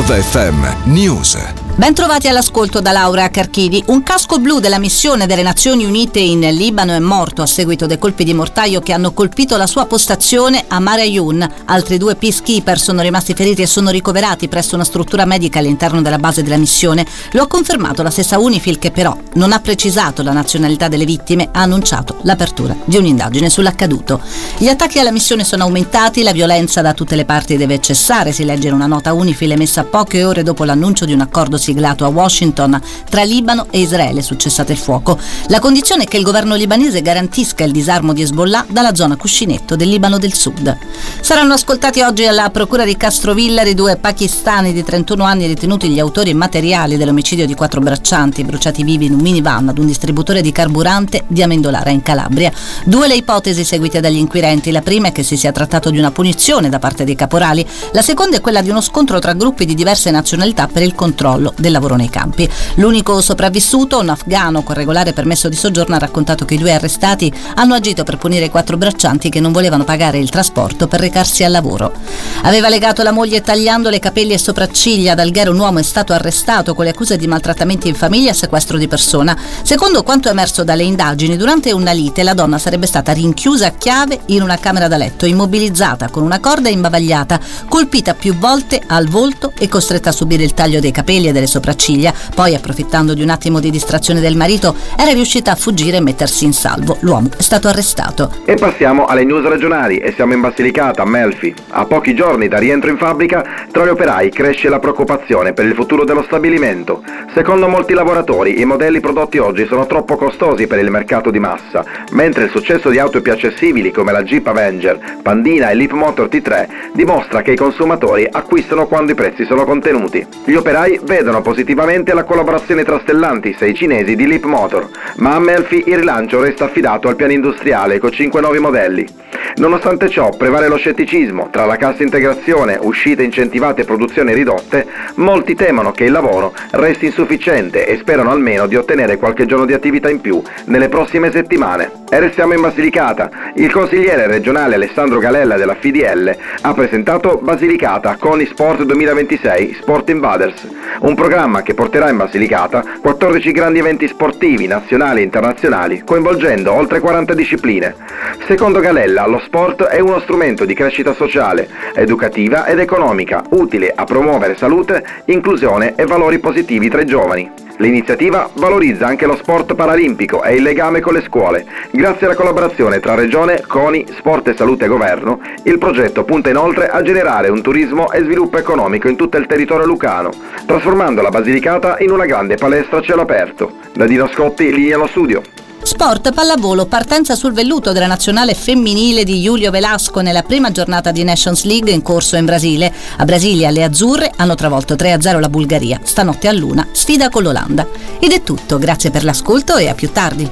Love FM News. Ben trovati all'ascolto da Laura Carchidi. Un casco blu della missione delle Nazioni Unite in Libano è morto a seguito dei colpi di mortaio che hanno colpito la sua postazione a Mar Ayoun. Altri 2 peacekeeper sono rimasti feriti e sono ricoverati presso una struttura medica all'interno della base della missione. Lo ha confermato la stessa UNIFIL, che però non ha precisato la nazionalità delle vittime, ha annunciato l'apertura di un'indagine sull'accaduto. Gli attacchi alla missione sono aumentati, la violenza da tutte le parti deve cessare, si legge in una nota UNIFIL emessa poche ore dopo l'annuncio di un accordo siglato a Washington tra Libano e Israele su cessate il fuoco. La condizione è che il governo libanese garantisca il disarmo di Hezbollah dalla zona cuscinetto del Libano del Sud. Saranno ascoltati oggi alla procura di Castrovillari 2 pakistani di 31 anni ritenuti gli autori materiali dell'omicidio di 4 braccianti bruciati vivi in un minivan ad un distributore di carburante di Amendolara in Calabria. 2 le ipotesi seguite dagli inquirenti. La prima è che si sia trattato di una punizione da parte dei caporali, la seconda è quella di uno scontro tra gruppi di diverse nazionalità per il controllo del lavoro nei campi. L'unico sopravvissuto, un afgano con regolare permesso di soggiorno, ha raccontato che i 2 arrestati hanno agito per punire i 4 braccianti che non volevano pagare il trasporto per recarsi al lavoro. Aveva legato la moglie tagliandole capelli e sopracciglia. Ad Alghero un uomo è stato arrestato con le accuse di maltrattamenti in famiglia e sequestro di persona. Secondo quanto emerso dalle indagini, durante una lite la donna sarebbe stata rinchiusa a chiave in una camera da letto, immobilizzata con una corda e imbavagliata, colpita più volte al volto e costretta a subire il taglio dei capelli e delle sopracciglia. Poi, approfittando di un attimo di distrazione del marito, era riuscita a fuggire e mettersi in salvo. L'uomo è stato arrestato. E passiamo alle news regionali e siamo in Basilicata, a Melfi. A pochi giorni da rientro in fabbrica, tra gli operai cresce la preoccupazione per il futuro dello stabilimento. Secondo molti lavoratori, i modelli prodotti oggi sono troppo costosi per il mercato di massa, mentre il successo di auto più accessibili come la Jeep Avenger, Pandina e Leapmotor T3 dimostra che i consumatori acquistano quando i prezzi sono contenuti. Gli operai vedono positivamente la collaborazione tra Stellantis e i cinesi di Leapmotor, ma a Melfi il rilancio resta affidato al piano industriale con 5 nuovi modelli. Nonostante ciò, prevale lo scetticismo. Tra la cassa integrazione, uscite incentivate e produzioni ridotte, molti temono che il lavoro resti insufficiente e sperano almeno di ottenere qualche giorno di attività in più nelle prossime settimane. E restiamo in Basilicata. Il consigliere regionale Alessandro Galella della FIDL ha presentato Basilicata CONI Sport 2026 Sport Invaders, un programma che porterà in Basilicata 14 grandi eventi sportivi nazionali e internazionali, coinvolgendo oltre 40 discipline. Secondo Galella, lo sport è uno strumento di crescita sociale, educativa ed economica, utile a promuovere salute, inclusione e valori positivi tra i giovani. L'iniziativa valorizza anche lo sport paralimpico e il legame con le scuole. Grazie alla collaborazione tra Regione, CONI, Sport e Salute e Governo, il progetto punta inoltre a generare un turismo e sviluppo economico in tutto il territorio lucano, trasformando la Basilicata in una grande palestra a cielo aperto. Da Dino Scotti, linea allo studio. Sport pallavolo, partenza sul velluto della nazionale femminile di Julio Velasco nella prima giornata di Nations League in corso in Brasile. A Brasilia le azzurre hanno travolto 3-0 la Bulgaria. Stanotte all'1 sfida con l'Olanda. Ed è tutto, grazie per l'ascolto e a più tardi.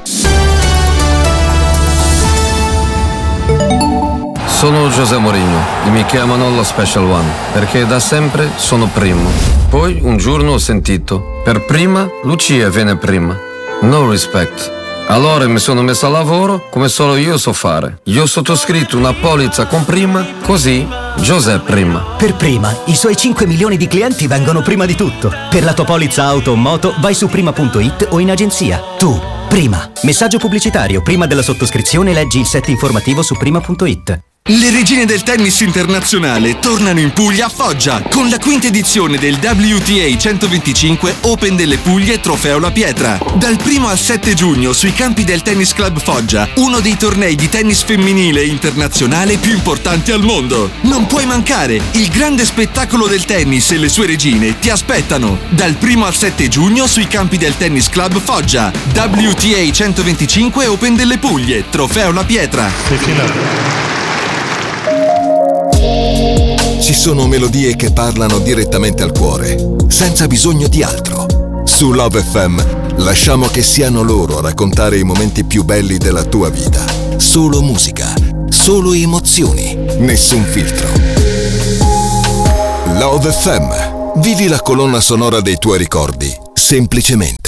Sono José Mourinho e mi chiamano lo Special One perché da sempre sono primo. Poi un giorno ho sentito, per prima Lucia viene prima. No respect. Allora mi sono messo a lavoro come solo io so fare. Io ho sottoscritto una polizza con Prima, così José Prima. Per Prima, i suoi 5 milioni di clienti vengono prima di tutto. Per la tua polizza auto o moto vai su prima.it o in agenzia. Tu, Prima. Messaggio pubblicitario. Prima della sottoscrizione leggi il set informativo su prima.it. Le regine del tennis internazionale tornano in Puglia a Foggia con la quinta edizione del WTA 125 Open delle Puglie Trofeo La Pietra. Dal 1 al 7 giugno sui campi del Tennis Club Foggia, uno dei tornei di tennis femminile internazionale più importanti al mondo. Non puoi mancare, il grande spettacolo del tennis e le sue regine ti aspettano. Dal 1 al 7 giugno sui campi del Tennis Club Foggia. WTA 125 Open delle Puglie Trofeo La Pietra. Ci sono melodie che parlano direttamente al cuore, senza bisogno di altro. Su Love FM lasciamo che siano loro a raccontare i momenti più belli della tua vita. Solo musica, solo emozioni, nessun filtro. Love FM. Vivi la colonna sonora dei tuoi ricordi, semplicemente.